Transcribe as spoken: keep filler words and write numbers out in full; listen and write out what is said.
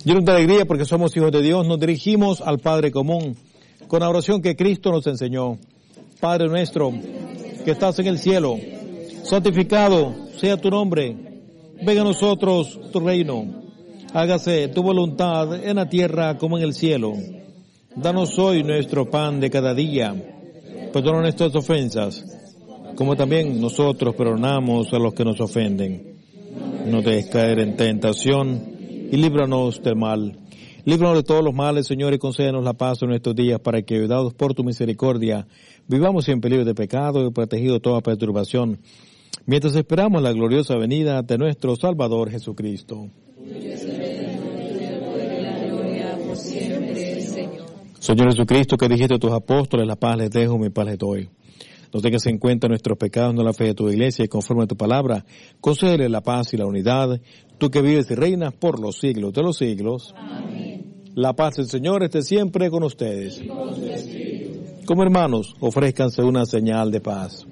Llenos de alegría porque somos hijos de Dios, nos dirigimos al Padre común con la oración que Cristo nos enseñó. Padre nuestro, que estás en el cielo, santificado sea tu nombre. Venga a nosotros tu reino. Hágase tu voluntad en la tierra como en el cielo. Danos hoy nuestro pan de cada día. Perdona nuestras ofensas, como también nosotros perdonamos a los que nos ofenden. No te dejes caer en tentación y líbranos del mal. Líbranos de todos los males, Señor, y concédenos la paz en nuestros días, para que, ayudados por tu misericordia, vivamos sin peligro de pecado y protegidos de toda perturbación, mientras esperamos la gloriosa venida de nuestro Salvador Jesucristo. Señor Jesucristo, que dijiste a tus apóstoles, la paz les dejo, mi paz les doy. No tengas en cuenta nuestros pecados, no la fe de tu iglesia, y conforme a tu palabra, concédele la paz y la unidad, tú que vives y reinas por los siglos de los siglos. Amén. La paz del Señor esté siempre con ustedes. Como hermanos, ofrézcanse una señal de paz.